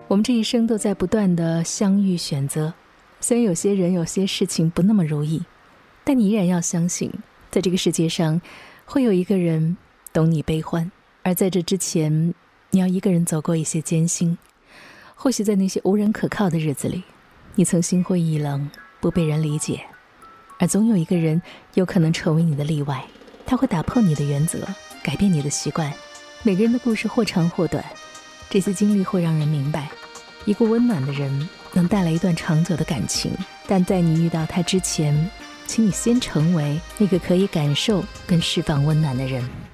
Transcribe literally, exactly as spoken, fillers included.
我们这一生都在不断的相遇选择，虽然有些人有些事情不那么如意，但你依然要相信，在这个世界上会有一个人懂你悲欢，而在这之前你要一个人走过一些艰辛。或许在那些无人可靠的日子里，你曾心灰意冷，不被人理解，而总有一个人有可能成为你的例外，他会打破你的原则，改变你的习惯。每个人的故事或长或短，这些经历会让人明白，一个温暖的人能带来一段长久的感情，但在你遇到他之前，请你先成为那个可以感受跟释放温暖的人。